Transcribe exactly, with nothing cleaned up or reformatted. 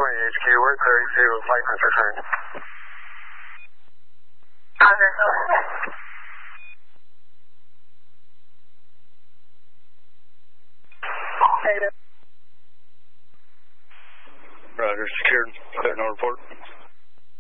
California H Q, we're clearing two with license return. Roger. Roger, secured. Clear, no report.